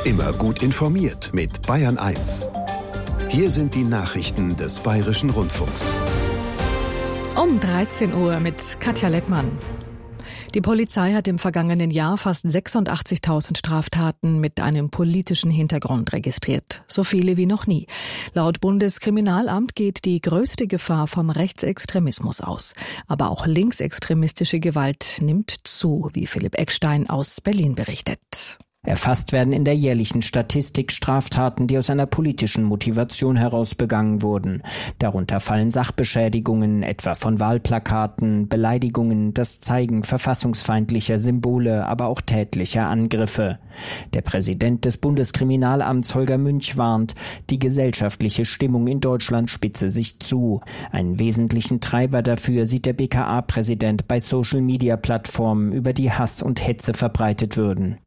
Immer gut informiert mit Bayern 1. Hier sind die Nachrichten des Bayerischen Rundfunks. Um 13 Uhr mit Katja Lettmann. Die Polizei hat im vergangenen Jahr fast 86.000 Straftaten mit einem politischen Hintergrund registriert. So viele wie noch nie. Laut Bundeskriminalamt geht die größte Gefahr vom Rechtsextremismus aus. Aber auch linksextremistische Gewalt nimmt zu, wie Philipp Eckstein aus Berlin berichtet. Erfasst werden in der jährlichen Statistik Straftaten, die aus einer politischen Motivation heraus begangen wurden. Darunter fallen Sachbeschädigungen, etwa von Wahlplakaten, Beleidigungen, das Zeigen verfassungsfeindlicher Symbole, aber auch tätlicher Angriffe. Der Präsident des Bundeskriminalamts Holger Münch warnt, die gesellschaftliche Stimmung in Deutschland spitze sich zu. Einen wesentlichen Treiber dafür sieht der BKA-Präsident bei Social-Media-Plattformen, über die Hass und Hetze verbreitet würden.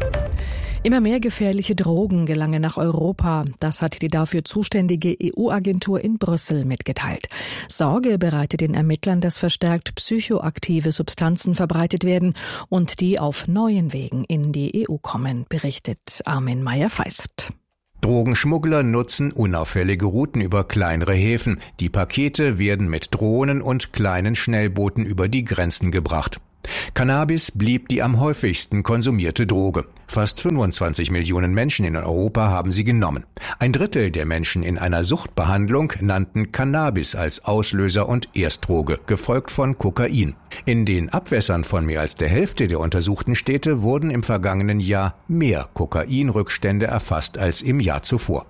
Immer mehr gefährliche Drogen gelangen nach Europa. Das hat die dafür zuständige EU-Agentur in Brüssel mitgeteilt. Sorge bereitet den Ermittlern, dass verstärkt psychoaktive Substanzen verbreitet werden und die auf neuen Wegen in die EU kommen, berichtet Armin Meyer-Feist. Drogenschmuggler nutzen unauffällige Routen über kleinere Häfen. Die Pakete werden mit Drohnen und kleinen Schnellbooten über die Grenzen gebracht. Cannabis blieb die am häufigsten konsumierte Droge. Fast 25 Millionen Menschen in Europa haben sie genommen. 1/3 der Menschen in einer Suchtbehandlung nannten Cannabis als Auslöser und Erstdroge, gefolgt von Kokain. In den Abwässern von mehr als der Hälfte der untersuchten Städte wurden im vergangenen Jahr mehr Kokainrückstände erfasst als im Jahr zuvor.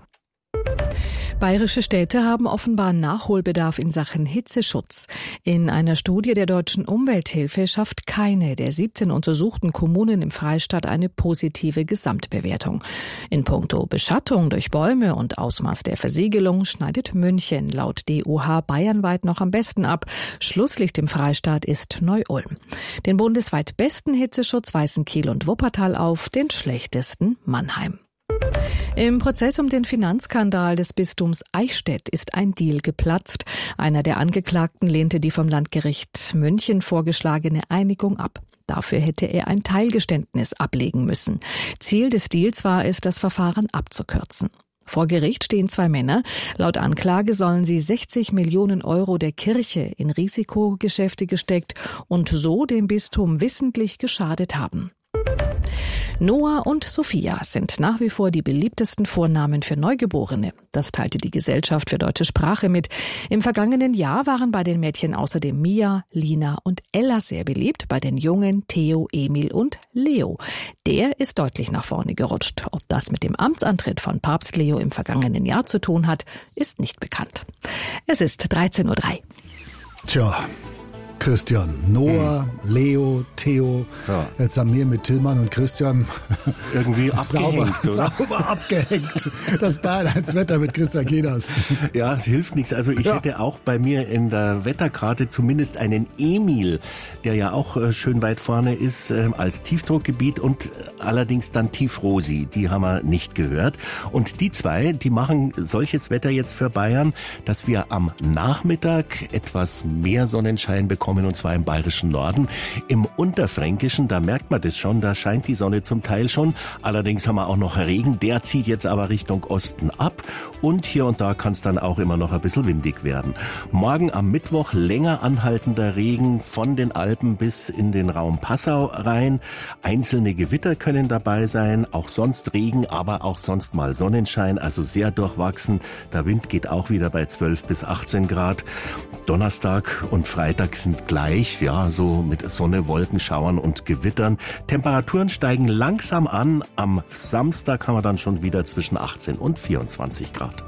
Bayerische Städte haben offenbar Nachholbedarf in Sachen Hitzeschutz. In einer Studie der Deutschen Umwelthilfe schafft keine der 17 untersuchten Kommunen im Freistaat eine positive Gesamtbewertung. In puncto Beschattung durch Bäume und Ausmaß der Versiegelung schneidet München laut DUH bayernweit noch am besten ab. Schlusslicht im Freistaat ist Neu-Ulm. Den bundesweit besten Hitzeschutz weisen Kiel und Wuppertal auf, den schlechtesten Mannheim. Im Prozess um den Finanzskandal des Bistums Eichstätt ist ein Deal geplatzt. Einer der Angeklagten lehnte die vom Landgericht München vorgeschlagene Einigung ab. Dafür hätte er ein Teilgeständnis ablegen müssen. Ziel des Deals war es, das Verfahren abzukürzen. Vor Gericht stehen 2 Männer. Laut Anklage sollen sie 60 Millionen Euro der Kirche in Risikogeschäfte gesteckt und so dem Bistum wissentlich geschadet haben. Noah und Sophia sind nach wie vor die beliebtesten Vornamen für Neugeborene. Das teilte die Gesellschaft für deutsche Sprache mit. Im vergangenen Jahr waren bei den Mädchen außerdem Mia, Lina und Ella sehr beliebt, bei den Jungen Theo, Emil und Leo. Der ist deutlich nach vorne gerutscht. Ob das mit dem Amtsantritt von Papst Leo im vergangenen Jahr zu tun hat, ist nicht bekannt. Es ist 13:03 Uhr. Tja, Christian, Noah, Leo, Theo, ja. Jetzt haben wir mit Tillmann und Christian irgendwie abgehängt, sauber abgehängt. Das Bayern-1-Wetter mit Christian Geders. Ja, es hilft nichts. Also ich hätte auch bei mir in der Wetterkarte zumindest einen Emil, der ja auch schön weit vorne ist, als Tiefdruckgebiet und allerdings dann Tiefrosi. Die haben wir nicht gehört. Und die 2, die machen solches Wetter jetzt für Bayern, dass wir am Nachmittag etwas mehr Sonnenschein bekommen, und zwar im bayerischen Norden. Im Unterfränkischen, da merkt man das schon, da scheint die Sonne zum Teil schon. Allerdings haben wir auch noch Regen, der zieht jetzt aber Richtung Osten ab und hier und da kann es dann auch immer noch ein bisschen windig werden. Morgen am Mittwoch länger anhaltender Regen von den Alpen bis in den Raum Passau rein. Einzelne Gewitter können dabei sein, auch sonst Regen, aber auch sonst mal Sonnenschein, also sehr durchwachsen. Der Wind geht auch wieder bei 12 bis 18 Grad. Donnerstag und Freitag sind gleich, ja, so mit Sonne, Wolken, Schauern und Gewittern. Temperaturen steigen langsam an. Am Samstag haben wir dann schon wieder zwischen 18 und 24 Grad.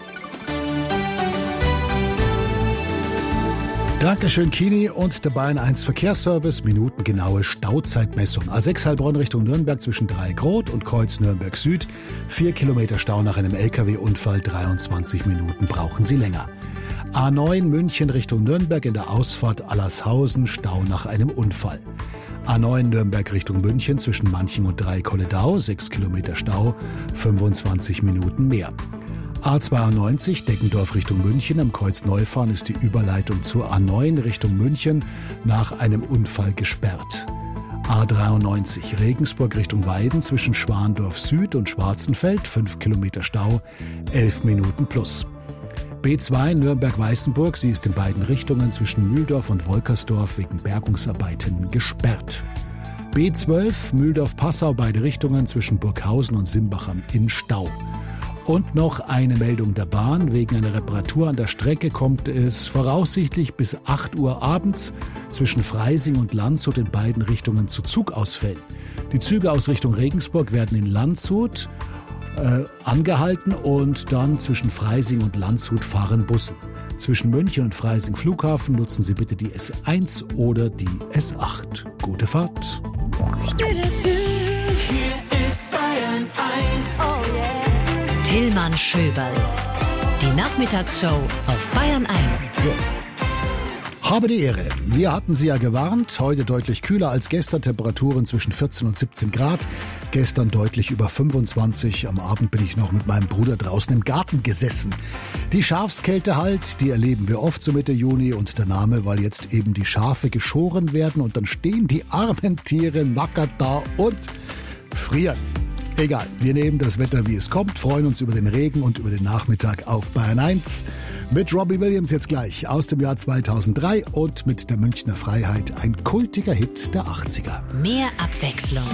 Dankeschön, Kini und der Bayern 1 Verkehrsservice. Minutengenaue Stauzeitmessung. A6 Heilbronn Richtung Nürnberg zwischen Dreigrot und Kreuz Nürnberg Süd. 4 Kilometer Stau nach einem LKW-Unfall. 23 Minuten brauchen Sie länger. A9 München Richtung Nürnberg in der Ausfahrt Allershausen, Stau nach einem Unfall. A9 Nürnberg Richtung München zwischen Manching und Dreikolledau, 6 Kilometer Stau, 25 Minuten mehr. A92 Deckendorf Richtung München, am Kreuz Neufahren ist die Überleitung zur A9 Richtung München nach einem Unfall gesperrt. A93 Regensburg Richtung Weiden zwischen Schwandorf Süd und Schwarzenfeld, 5 Kilometer Stau, 11 Minuten plus. B2 Nürnberg-Weißenburg, sie ist in beiden Richtungen zwischen Mühldorf und Wolkersdorf wegen Bergungsarbeiten gesperrt. B12 Mühldorf-Passau, beide Richtungen zwischen Burghausen und Simbach am Inn Stau. Und noch eine Meldung der Bahn. Wegen einer Reparatur an der Strecke kommt es voraussichtlich bis 8 Uhr abends zwischen Freising und Landshut in beiden Richtungen zu Zugausfällen. Die Züge aus Richtung Regensburg werden in Landshut angehalten und dann zwischen Freising und Landshut fahren Busse. Zwischen München und Freising Flughafen nutzen Sie bitte die S1 oder die S8. Gute Fahrt. Hier ist Bayern 1. Oh yeah. Tillmann Schöberl. Die Nachmittagsshow auf Bayern 1. Jo. Habe die Ehre. Wir hatten Sie ja gewarnt. Heute deutlich kühler als gestern. Temperaturen zwischen 14 und 17 Grad. Gestern deutlich über 25. Am Abend bin ich noch mit meinem Bruder draußen im Garten gesessen. Die Schafskälte halt, die erleben wir oft so Mitte Juni. Und der Name, weil jetzt eben die Schafe geschoren werden. Und dann stehen die armen Tiere nackert da und frieren. Egal, wir nehmen das Wetter, wie es kommt, freuen uns über den Regen und über den Nachmittag auf Bayern 1. Mit Robbie Williams jetzt gleich aus dem Jahr 2003 und mit der Münchner Freiheit ein kultiger Hit der 80er. Mehr Abwechslung.